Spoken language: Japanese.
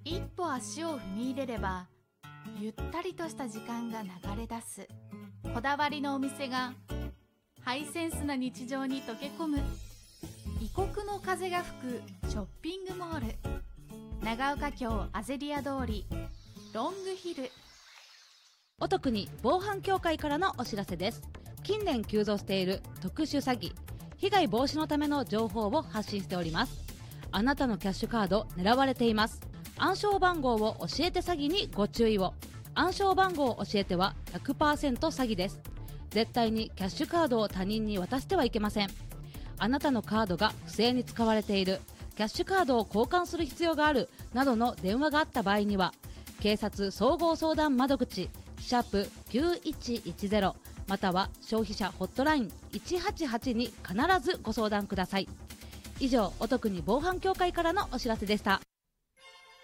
一歩足を踏み入れればゆったりとした時間が流れ出すこだわりのお店がハイセンスな日常に溶け込む異国の風が吹くショッピングモール、長岡京アゼリア通りロングヒル。 お得に防犯協会からのお知らせです。近年急増している特殊詐欺、被害防止のための情報を発信しております。あなたのキャッシュカード狙われています。暗証番号を教えて詐欺にご注意を。暗証番号を教えては 100% 詐欺です。絶対にキャッシュカードを他人に渡してはいけません。あなたのカードが不正に使われている、キャッシュカードを交換する必要があるなどの電話があった場合には、警察総合相談窓口#9110または消費者ホットライン188に必ずご相談ください。以上、お得に防犯協会からのお知らせでした。